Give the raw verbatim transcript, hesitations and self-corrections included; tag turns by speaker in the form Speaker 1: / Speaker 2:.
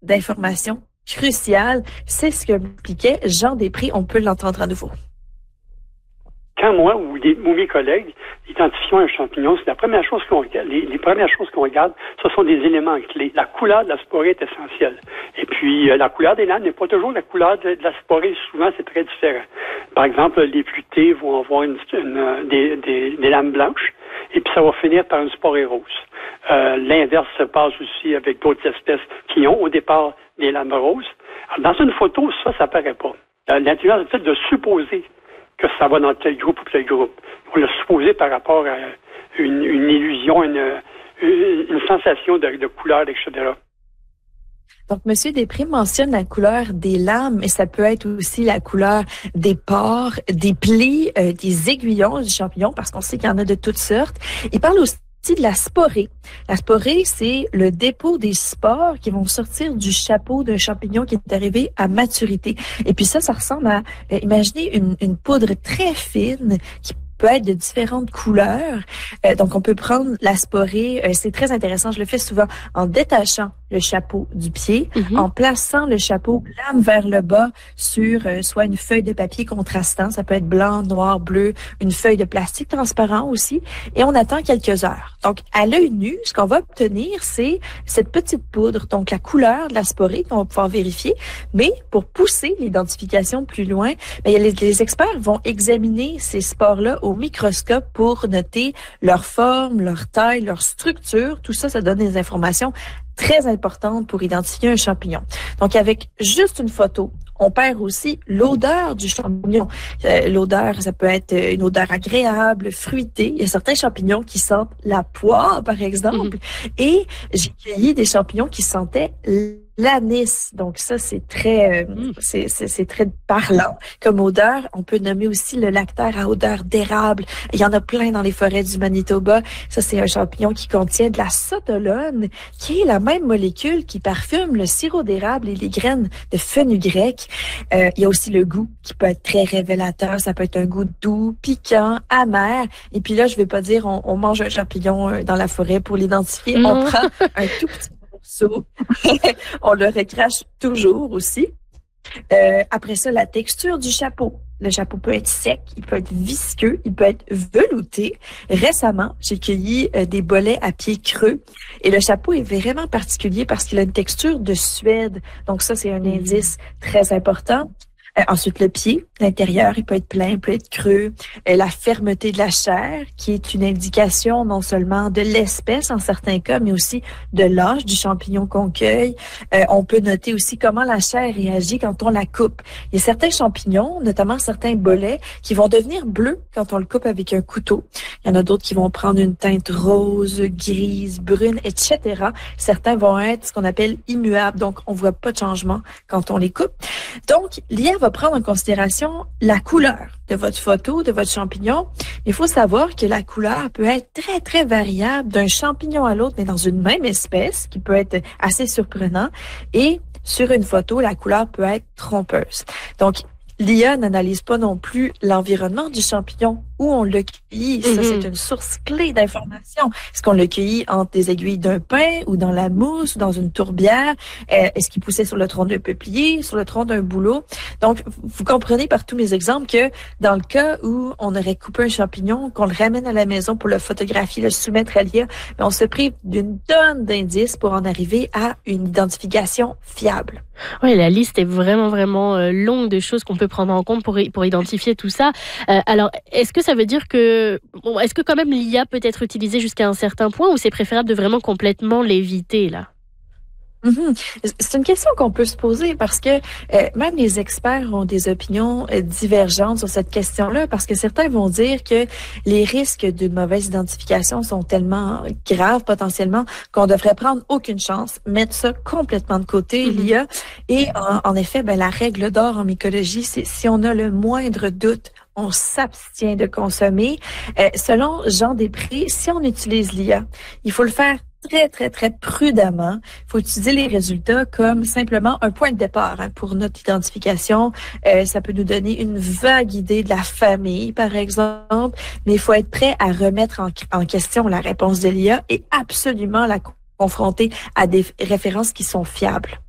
Speaker 1: d'informations cruciales. C'est ce que m'expliquait Jean Després. On peut l'entendre à nouveau.
Speaker 2: Quand moi ou, des, ou mes collègues identifions un champignon, c'est la première chose qu'on regarde. Les, les premières choses qu'on regarde, ce sont des éléments clés. La couleur de la sporée est essentielle. Et puis, euh, la couleur des lames n'est pas toujours la couleur de, de la sporée. Souvent, c'est très différent. Par exemple, les plutés vont avoir une, une, des, des, des lames blanches, et puis ça va finir par une sporée rose. Euh, l'inverse se passe aussi avec d'autres espèces qui ont au départ des lames roses. Alors, dans une photo, ça, ça paraît pas. Euh, L'intelligence est faite de supposer que ça va dans tel groupe ou tel groupe. On l'a supposé par rapport à une, une illusion, une, une, une sensation de, de couleur, et cetera.
Speaker 1: Donc, M. Després mentionne la couleur des lames, mais ça peut être aussi la couleur des pores, des plis, euh, des aiguillons du champignon, parce qu'on sait qu'il y en a de toutes sortes. Il parle aussi de la sporée. La sporée, c'est le dépôt des spores qui vont sortir du chapeau d'un champignon qui est arrivé à maturité. Et puis ça, ça ressemble à, euh, imaginez une, une poudre très fine qui peut être de différentes couleurs. Euh, donc, on peut prendre la sporée. Euh, c'est très intéressant. Je le fais souvent en détachant le chapeau du pied, mm-hmm. en plaçant le chapeau lame vers le bas sur euh, soit une feuille de papier contrastant, ça peut être blanc, noir, bleu, une feuille de plastique transparent aussi, et on attend quelques heures. Donc, à l'œil nu, ce qu'on va obtenir, c'est cette petite poudre, donc la couleur de la sporée qu'on va pouvoir vérifier, mais pour pousser l'identification plus loin, bien, les, les experts vont examiner ces spores-là au microscope pour noter leur forme, leur taille, leur structure. Tout ça, ça donne des informations très importantes pour identifier un champignon. Donc, avec juste une photo, on perd aussi l'odeur du champignon. Euh, l'odeur, ça peut être une odeur agréable, fruitée. Il y a certains champignons qui sentent la poire, par exemple. Mmh. Et j'ai cueilli des champignons qui sentaient l'anis. Donc ça, c'est très, euh, mmh. c'est, c'est, c'est très parlant comme odeur. On peut nommer aussi le lactaire à odeur d'érable. Il y en a plein dans les forêts du Manitoba. Ça, c'est un champignon qui contient de la sotolone, qui est la même molécule qui parfume le sirop d'érable et les graines de fenugrec. Euh, il y a aussi le goût qui peut être très révélateur. Ça peut être un goût doux, piquant, amer. Et puis là, je vais pas dire on, on mange un champignon dans la forêt pour l'identifier. Mmh. On prend un tout petit morceau. On le recrache toujours aussi. Euh, après ça, la texture du chapeau. Le chapeau peut être sec, il peut être visqueux, il peut être velouté. Récemment, j'ai cueilli euh, des bolets à pieds creux et le chapeau est vraiment particulier parce qu'il a une texture de suède. Donc ça, c'est un mmh. indice très important. Euh, ensuite, le pied, l'intérieur, il peut être plein, il peut être creux. Euh, la fermeté de la chair, qui est une indication non seulement de l'espèce en certains cas, mais aussi de l'âge du champignon qu'on cueille. Euh, on peut noter aussi comment la chair réagit quand on la coupe. Il y a certains champignons, notamment certains bolets, qui vont devenir bleus quand on le coupe avec un couteau. Il y en a d'autres qui vont prendre une teinte rose, grise, brune, et cetera. Certains vont être ce qu'on appelle immuables, donc on voit pas de changement quand on les coupe. Donc, l'I A va prendre en considération la couleur de votre photo, de votre champignon. Il faut savoir que la couleur peut être très, très variable d'un champignon à l'autre, mais dans une même espèce, qui peut être assez surprenant. Et sur une photo, la couleur peut être trompeuse. Donc, l'I A n'analyse pas non plus l'environnement du champignon où on l'a cueilli. Ça, mm-hmm. c'est une source clé d'information. Est-ce qu'on l'a cueilli entre des aiguilles d'un pin ou dans la mousse ou dans une tourbière? Euh, est-ce qu'il poussait sur le tronc d'un peuplier, sur le tronc d'un bouleau? Donc, vous comprenez par tous mes exemples que dans le cas où on aurait coupé un champignon, qu'on le ramène à la maison pour le photographier, le soumettre à l'I A, on se prive d'une tonne d'indices pour en arriver à une identification fiable.
Speaker 3: Oui, la liste est vraiment, vraiment euh, longue de choses qu'on peut prendre en compte pour, pour identifier tout ça. Euh, alors, est-ce que ça veut dire que... Bon, est-ce que quand même l'I A peut être utilisée jusqu'à un certain point ou c'est préférable de vraiment complètement l'éviter, là?
Speaker 1: Mm-hmm. C'est une question qu'on peut se poser parce que euh, même les experts ont des opinions euh, divergentes sur cette question-là parce que certains vont dire que les risques d'une mauvaise identification sont tellement graves potentiellement qu'on devrait prendre aucune chance, mettre ça complètement de côté, mm-hmm. l'I A. Et en, en effet, ben, la règle d'or en mycologie, c'est si on a le moindre doute, on s'abstient de consommer. Euh, selon Jean Després, si on utilise l'I A, il faut le faire très, très, très prudemment. Il faut utiliser les résultats comme simplement un point de départ hein, pour notre identification. Euh, ça peut nous donner une vague idée de la famille, par exemple, mais il faut être prêt à remettre en, en question la réponse de l'I A et absolument la confronter à des références qui sont fiables.